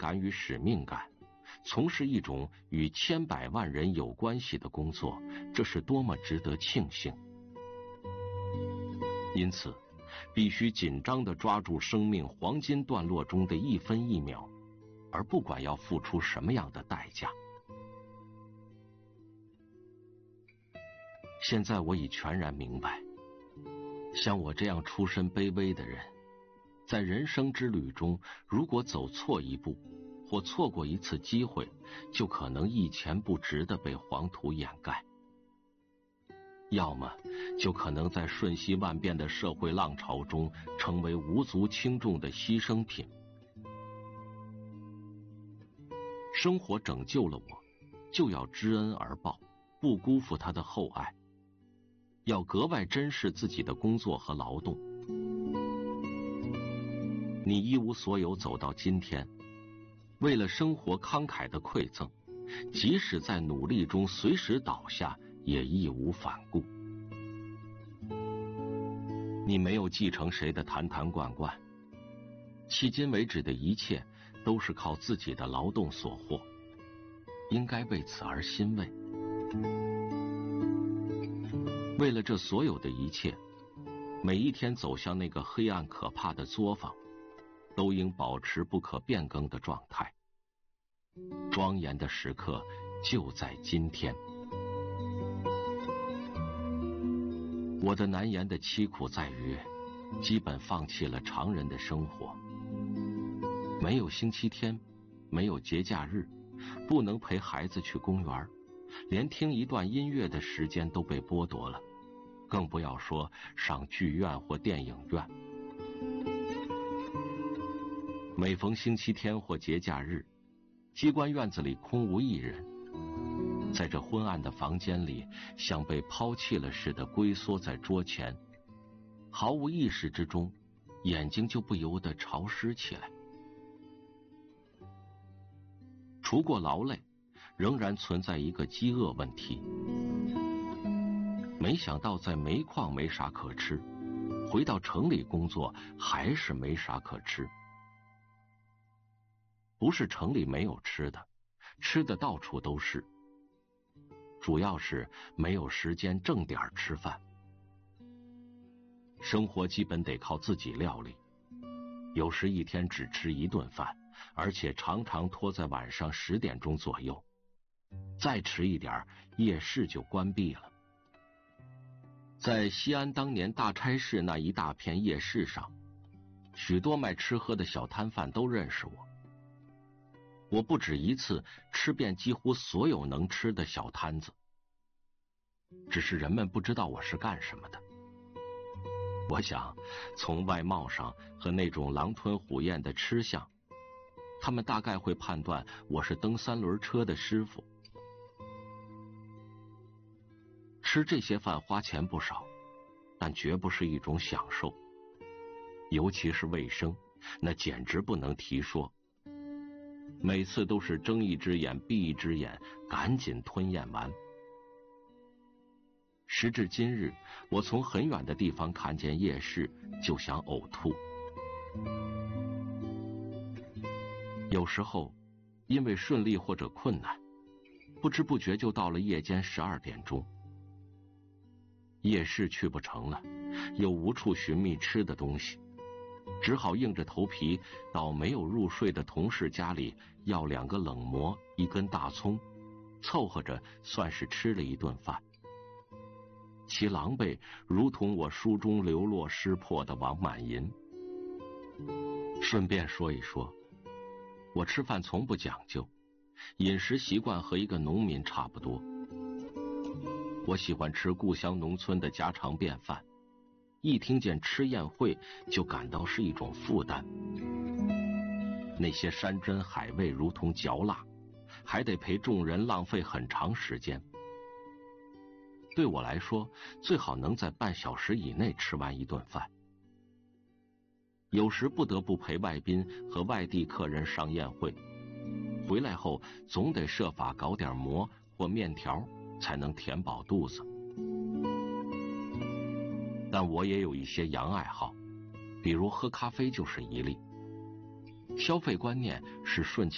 感与使命感，从事一种与千百万人有关系的工作，这是多么值得庆幸。因此，必须紧张地抓住生命黄金段落中的一分一秒，而不管要付出什么样的代价。现在我已全然明白，像我这样出身卑微的人，在人生之旅中，如果走错一步，或错过一次机会，就可能一钱不值地被黄土掩盖，要么就可能在瞬息万变的社会浪潮中成为无足轻重的牺牲品。生活拯救了我，就要知恩而报，不辜负他的厚爱，要格外珍视自己的工作和劳动。你一无所有走到今天，为了生活慷慨的馈赠，即使在努力中随时倒下，也义无反顾。你没有继承谁的坛坛罐罐，迄今为止的一切都是靠自己的劳动所获，应该为此而欣慰。为了这所有的一切，每一天走向那个黑暗可怕的作坊，都应保持不可变更的状态。庄严的时刻就在今天。我的难言的凄苦在于，基本放弃了常人的生活，没有星期天，没有节假日，不能陪孩子去公园，连听一段音乐的时间都被剥夺了，更不要说上剧院或电影院。每逢星期天或节假日，机关院子里空无一人，在这昏暗的房间里，像被抛弃了似的龟缩在桌前，毫无意识之中，眼睛就不由得潮湿起来。除过劳累，仍然存在一个饥饿问题。没想到在煤矿没啥可吃，回到城里工作还是没啥可吃。不是城里没有吃的，吃的到处都是，主要是没有时间正点吃饭。生活基本得靠自己料理，有时一天只吃一顿饭，而且常常拖在晚上10点钟左右，再迟一点夜市就关闭了。在西安当年大差市那一大片夜市上，许多卖吃喝的小摊贩都认识我。我不止一次吃遍几乎所有能吃的小摊子，只是人们不知道我是干什么的。我想从外貌上和那种狼吞虎咽的吃相，他们大概会判断我是蹬3轮车的师傅。吃这些饭花钱不少，但绝不是一种享受，尤其是卫生，那简直不能提说。每次都是睁一只眼闭一只眼，赶紧吞咽完。时至今日，我从很远的地方看见夜市就想呕吐。有时候因为顺利或者困难，不知不觉就到了夜间12点钟。夜市去不成了，又无处寻觅吃的东西，只好硬着头皮到没有入睡的同事家里要2个冷馍1根大葱，凑合着算是吃了一顿饭。其狼狈如同我书中流落失破的王满银。顺便说一说，我吃饭从不讲究，饮食习惯和一个农民差不多。我喜欢吃故乡农村的家常便饭，一听见吃宴会就感到是一种负担。那些山珍海味如同嚼蜡，还得陪众人浪费很长时间。对我来说，最好能在半小时以内吃完一顿饭。有时不得不陪外宾和外地客人上宴会，回来后总得设法搞点馍或面条，才能填饱肚子。但我也有一些洋爱好，比如喝咖啡就是一例。消费观念是顺其